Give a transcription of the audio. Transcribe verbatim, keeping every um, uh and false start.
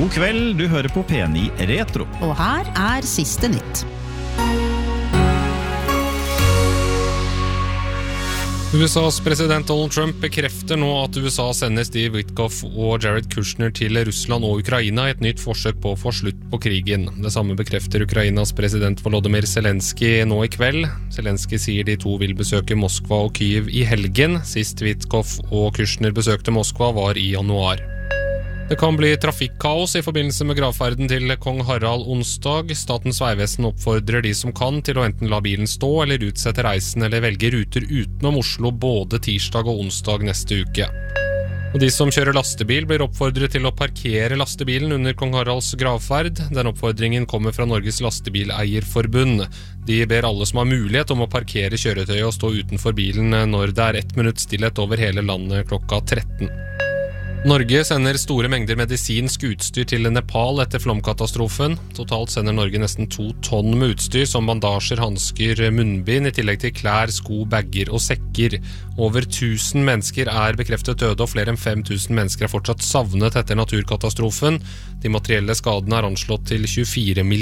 God kveld, du hører på P ni Retro. Og her er siste nytt. U S A's president Donald Trump bekrefter nå at U S A sender Steve Witkoff og Jared Kushner til Russland og Ukraina i et nytt forsøk på å få slutt på krigen. Det samme bekrefter Ukrainas president Volodymyr Zelensky nå i kveld. Zelensky sier de to vil besøke Moskva og Kyiv i helgen. Sist Witkoff og Kushner besøkte Moskva var i januar. Det kan bli trafikkaos i forbindelse med gravferden til kong Harald onsdag. Statens Vegvesen oppfordrer de som kan til å enten la bilen stå eller utsette reisen eller velge ruter utenom Oslo både tirsdag og onsdag neste uke. Og de som kjører lastebil blir oppfordret til å parkere lastebilen under kong Haralds gravferd. Den oppfordringen kommer fra Norges Lastebileierforbund. De ber alle som har mulighet om å parkere kjøretøyet og stå utenfor bilen når det er ett minutt stillhet over hele landet klokka tretten. Norge sender store mengder medisinsk utstyr til Nepal etter flomkatastrofen. Totalt sender Norge nesten to tonn med utstyr som bandasjer, handsker, munnbind, i tillegg til klær, sko, bagger og sekker. Over tusen mennesker er bekreftet døde, og flere enn fem tusen mennesker er fortsatt savnet etter naturkatastrofen. De materielle skadene er anslått til tjuefire milliarder.